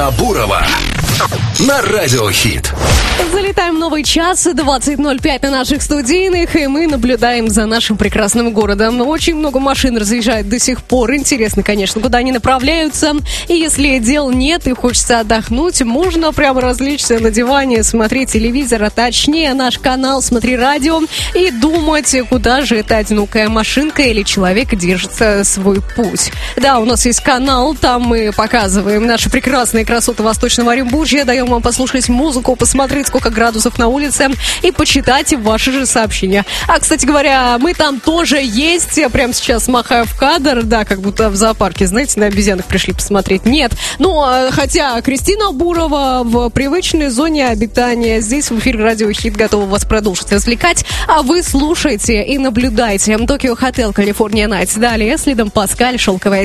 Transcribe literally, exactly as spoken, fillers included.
Кристина Бурова на Радио Хит. Залетаем в новый час, двадцать ноль пять на наших студийных, и мы наблюдаем за нашим прекрасным городом. Очень много машин разъезжает до сих пор. Интересно, конечно, куда они направляются. И если дел нет и хочется отдохнуть, можно прямо развлечься на диване, смотреть телевизор, а точнее наш канал «Смотри радио», и думать, куда же эта одинокая машинка или человек держится свой путь. Да, у нас есть канал, там мы показываем наши прекрасные красоты Восточного Оренбуржья, даем вам послушать музыку, посмотреть, сколько градусов на улице, и почитать ваши же сообщения. А, кстати говоря, мы там тоже есть. Я прямо сейчас махаю в кадр, да, как будто в зоопарке, знаете, на обезьянок пришли посмотреть. Нет. Но, хотя Кристина Бурова в привычной зоне обитания здесь в эфире Радио Хит готова вас продолжить развлекать, а вы слушайте и наблюдайте. Токио Хотел, Калифорния Найтс. Далее следом Паскаль, «Шелковая